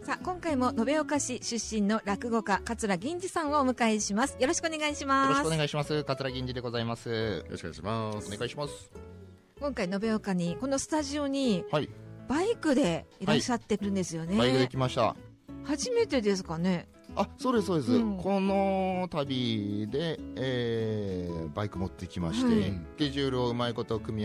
さあ、今回も延岡市出身の落語家桂銀次さんをお迎えします。よろしくお願いします。 よろしくお願いします。桂銀次でございます。 よろしくお願いします。 お願いします。 今回延岡にこのスタジオにはい、 バイクでいらっしゃってるんですよね。 バイクで来ました。 初めてですかね。 あ、そうですそうです、 うん、 この旅で、バイク持ってきまして、 はい、 スケジュールをうまいこと組み